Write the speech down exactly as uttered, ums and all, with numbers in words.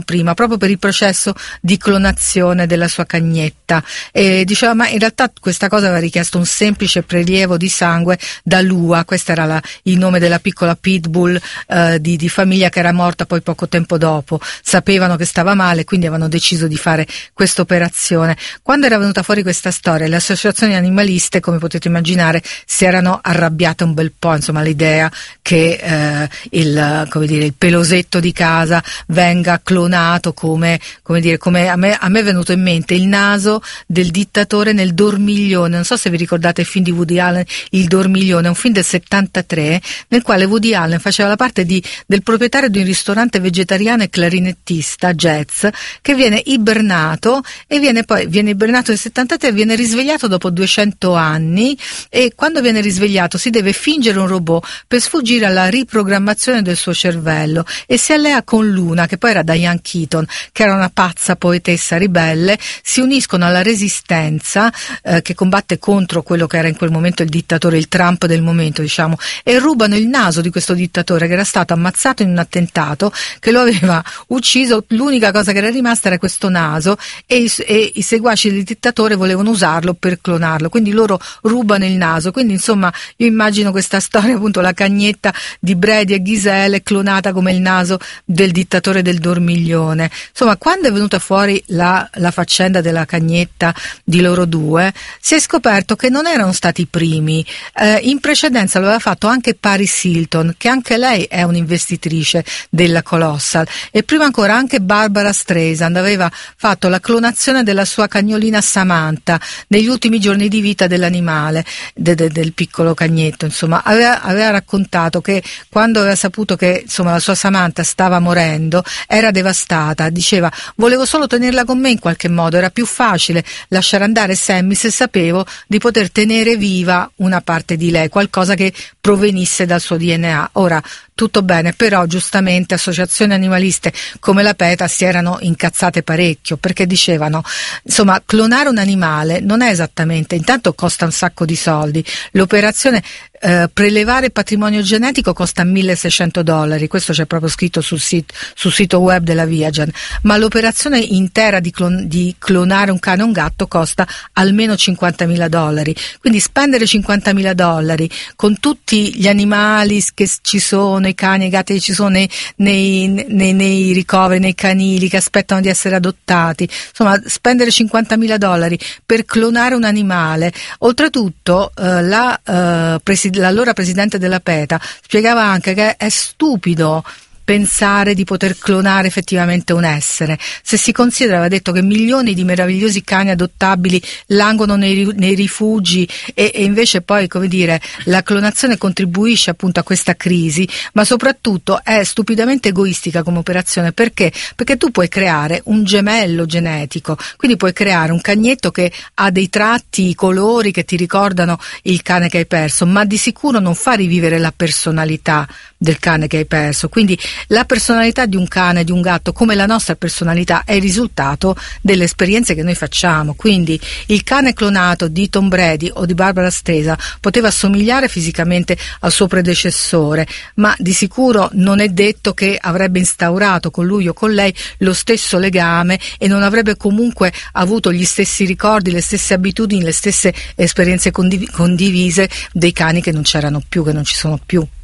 prima, proprio per il processo di clonazione della sua cagnetta. E diceva, ma in realtà questa cosa aveva richiesto un semplice prelievo di sangue da Lua, questo era la, il nome della piccola pitbull eh, di, di famiglia che era morta poi poco tempo dopo. Sapevano che stava male, quindi avevano deciso di fare questa operazione. Quando era venuta fuori questa storia, le associazioni animaliste, come potete immaginare, si erano arrabbiate un bel po', insomma, l'idea che eh, il, come dire, il pelosetto di casa venga clonato come, come dire, come a me, a me è venuto in mente il naso del dittatore nel Dormiglione. Non so se vi ricordate il film di Woody Allen, Il Dormiglione, un film del settantatré nel quale Woody Allen faceva la parte di, del proprietario di un ristorante vegetariano e clarinettista jazz che viene ibernato e viene poi viene ibernato nel settantatré e viene risvegliato dopo duecento anni, e quando viene risvegliato si deve fingere un robot per sfuggire alla riprogrammazione del suo cervello, e si allea con Luna, che poi era Diane Keaton, che era una pazza poetessa ribelle. Si uniscono alla resistenza eh, che combatte contro quello che era in quel momento il dittatore, il Trump del momento, diciamo, e rubano il naso di questo dittatore che era stato ammazzato in un attentato che lo aveva ucciso. L'unica cosa che era rimasta era questo naso, e i, e i seguaci del dittatore volevano usarlo per clonarlo, quindi loro rubano il naso. Quindi insomma io immagino questa storia, appunto, la cagnetta di Brady e Giselle clonata come il naso del dittatore del Dormiglione. Insomma, quando è venuta fuori la, la faccenda della cagnetta di loro due, si è scoperto che non erano stati i primi. Eh, in precedenza lo aveva fatto anche Paris Hilton, che anche lei è un'investitrice della Colossal, e prima ancora anche Barbara Streisand aveva fatto la clonazione della sua cagnolina Samantha negli ultimi giorni di vita dell'animale, de, de, del piccolo cagnetto. Insomma, aveva, aveva raccontato che quando aveva saputo che insomma la sua Samantha stava morendo era devastata. Diceva, volevo solo tenerla con me in qualche modo, era più facile lasciare andare Sammy se sapevo di poter tenere viva una parte di lei, qualcosa che provenisse dal suo D N A. Ora, tutto bene, però giustamente associazioni animaliste come la PETA si erano incazzate parecchio, perché dicevano, insomma, clonare un animale non è esattamente, intanto costa un sacco di soldi, l'operazione eh, prelevare patrimonio genetico costa milleseicento dollari, questo c'è proprio scritto sul sito, sul sito web della Viagen, ma l'operazione intera di, clon, di clonare un cane o un gatto costa almeno cinquantamila dollari, quindi spendere cinquantamila dollari con tutti gli animali che ci sono, i cani e i gatti che ci sono nei, nei, nei, nei ricoveri, nei canili che aspettano di essere adottati, insomma spendere cinquantamila dollari per clonare un animale. Oltretutto eh, la, eh, presi- l'allora presidente della PETA spiegava anche che è stupido pensare di poter clonare effettivamente un essere. Se si considera, aveva detto, che milioni di meravigliosi cani adottabili languono nei, nei rifugi e, e invece poi, come dire, la clonazione contribuisce appunto a questa crisi, ma soprattutto è stupidamente egoistica come operazione. Perché? Perché tu puoi creare un gemello genetico, quindi puoi creare un cagnetto che ha dei tratti, i colori che ti ricordano il cane che hai perso, ma di sicuro non fa rivivere la personalità del cane che hai perso. Quindi la personalità di un cane, di un gatto, come la nostra personalità, è il risultato delle esperienze che noi facciamo. Quindi il cane clonato di Tom Brady o di Barbara Streisand poteva assomigliare fisicamente al suo predecessore, ma di sicuro non è detto che avrebbe instaurato con lui o con lei lo stesso legame e non avrebbe comunque avuto gli stessi ricordi, le stesse abitudini, le stesse esperienze condiv- condivise dei cani che non c'erano più, che non ci sono più.